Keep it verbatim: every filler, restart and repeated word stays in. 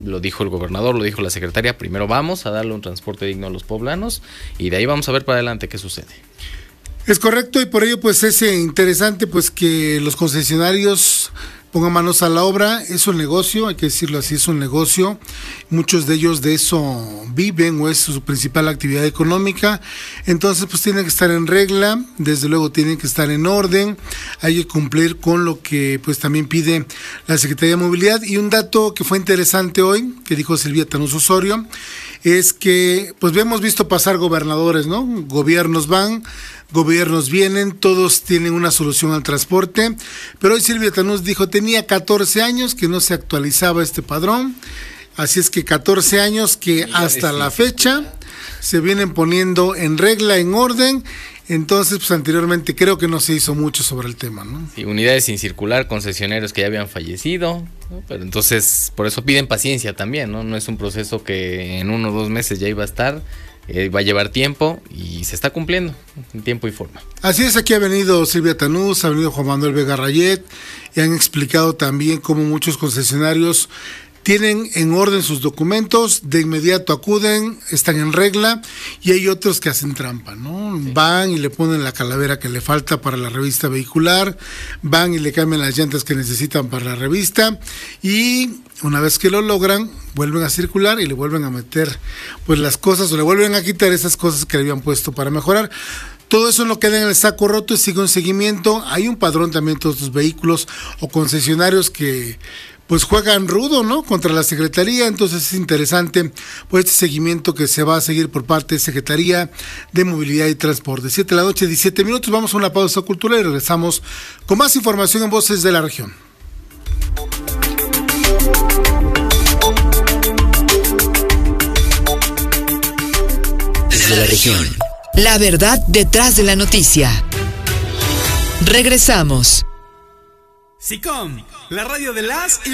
Lo dijo el gobernador, lo dijo la secretaria, primero vamos a darle un transporte digno a los poblanos y de ahí vamos a ver para adelante qué sucede. Es correcto, y por ello pues es interesante pues que los concesionarios pongan manos a la obra. Es un negocio, hay que decirlo así, es un negocio. Muchos de ellos de eso viven o es su principal actividad económica. Entonces pues tienen que estar en regla, desde luego tienen que estar en orden. Hay que cumplir con lo que pues también pide la Secretaría de Movilidad. Y un dato que fue interesante hoy, que dijo Silvia Tanús Osorio, es que pues hemos visto pasar gobernadores, ¿no? Gobiernos van, gobiernos vienen, todos tienen una solución al transporte, pero hoy Silvia Tanús dijo, tenía catorce años que no se actualizaba este padrón, así es que catorce años que hasta la fecha se vienen poniendo en regla, en orden. Entonces, pues anteriormente creo que no se hizo mucho sobre el tema, ¿no? Sí, unidades sin circular, concesionarios que ya habían fallecido, ¿no? Pero entonces por eso piden paciencia también, ¿no? No es un proceso que en uno o dos meses ya iba a estar, eh, va a llevar tiempo y se está cumpliendo en tiempo y forma. Así es, aquí ha venido Silvia Tanús, ha venido Juan Manuel Vega Rayet y han explicado también cómo muchos concesionarios tienen en orden sus documentos, de inmediato acuden, están en regla, y hay otros que hacen trampa, ¿no? Sí. Van y le ponen la calavera que le falta para la revista vehicular, van y le cambian las llantas que necesitan para la revista, y una vez que lo logran, vuelven a circular y le vuelven a meter pues las cosas, o le vuelven a quitar esas cosas que le habían puesto para mejorar. Todo eso no queda en el saco roto y sigue un seguimiento. Hay un padrón también de todos los vehículos o concesionarios que pues juegan rudo, ¿no? Contra la Secretaría. Entonces es interesante pues este seguimiento que se va a seguir por parte de Secretaría de Movilidad y Transporte. siete de la noche, diecisiete minutos, vamos a una pausa cultural y regresamos con más información en Voces de la Región. Desde la región. La verdad detrás de la noticia. Regresamos. SICOM, la radio de las y